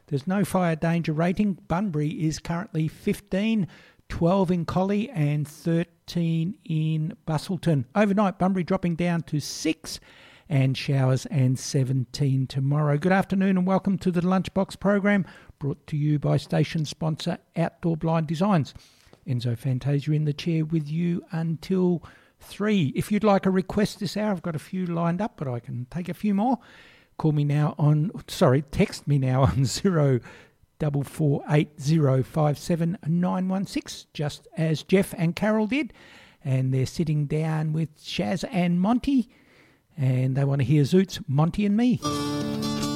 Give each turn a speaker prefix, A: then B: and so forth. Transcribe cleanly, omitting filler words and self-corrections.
A: There's no fire danger rating. Bunbury is currently 15, 12 in Collie and 13 in Bustleton. Overnight, Bunbury dropping down to 6 and showers and 17 tomorrow. Good afternoon and welcome to the Lunchbox program, brought to you by station sponsor Outdoor Blind Designs. Enzo Fantasia in the chair with you until 3. If you'd like a request this hour, I've got a few lined up, but I can take a few more. Text me now on 0448057916, just as Jeff and Carol did. And they're sitting down with Shaz and Monty, and they want to hear Zoots, Monty and Me.